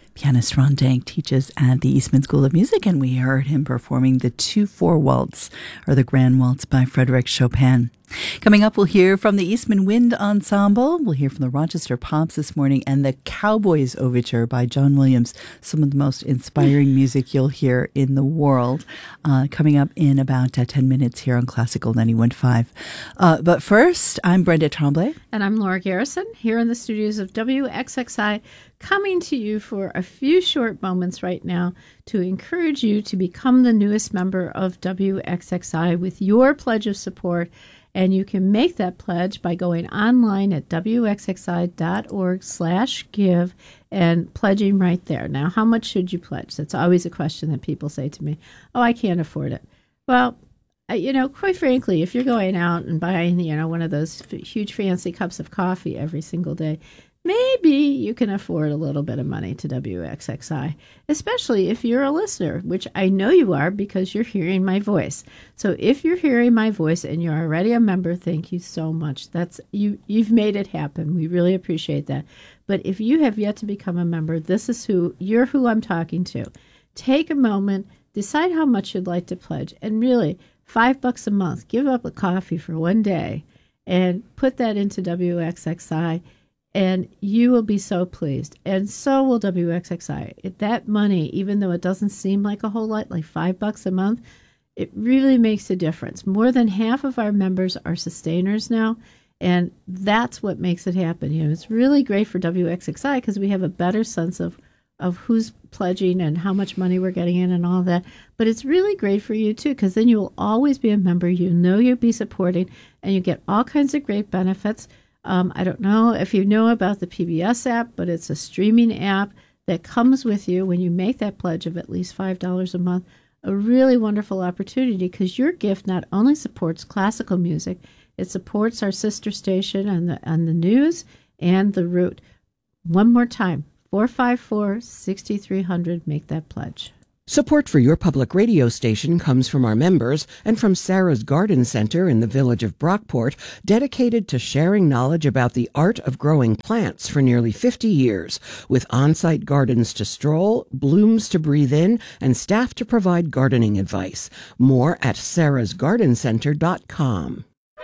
Pianist Ron Dank teaches at the Eastman School of Music, and we heard him performing the 2/4 Waltz, or the Grand Waltz by Frédéric Chopin. Coming up, we'll hear from the Eastman Wind Ensemble. We'll hear from the Rochester Pops this morning and the Cowboys Overture by John Williams, some of the most inspiring music you'll hear in the world, coming up in about 10 minutes here on Classical 91.5. But first, I'm Brenda Tremblay. And I'm Laura Garrison, here in the studios of WXXI, coming to you for a few short moments right now to encourage you to become the newest member of WXXI with your pledge of support. And you can make that pledge by going online at wxxi.org/give and pledging right there. Now, how much should you pledge? That's always a question that people say to me. Oh, I can't afford it. Well, quite frankly, if you're going out and buying, one of those huge fancy cups of coffee every single day, maybe you can afford a little bit of money to WXXI, especially if you're a listener, which I know you are because you're hearing my voice. So if you're hearing my voice and you're already a member, thank you so much. You've made it happen. We really appreciate that. But if you have yet to become a member, you're who I'm talking to. Take a moment, decide how much you'd like to pledge, and really $5 a month, give up a coffee for one day and put that into WXXI. And you will be so pleased. And so will WXXI. That money, even though it doesn't seem like a whole lot, like $5 a month, it really makes a difference. More than half of our members are sustainers now. And that's what makes it happen. It's really great for WXXI because we have a better sense of who's pledging and how much money we're getting in and all that. But it's really great for you, too, because then you will always be a member. You'll be supporting, and you get all kinds of great benefits. I don't know if you know about the PBS app, but it's a streaming app that comes with you when you make that pledge of at least $5 a month. A really wonderful opportunity because your gift not only supports classical music, it supports our sister station and the news and the Root. One more time, 454-6300, make that pledge. Support for your public radio station comes from our members and from Sarah's Garden Center in the village of Brockport, dedicated to sharing knowledge about the art of growing plants for nearly 50 years, with on-site gardens to stroll, blooms to breathe in, and staff to provide gardening advice. More at sarahsgardencenter.com.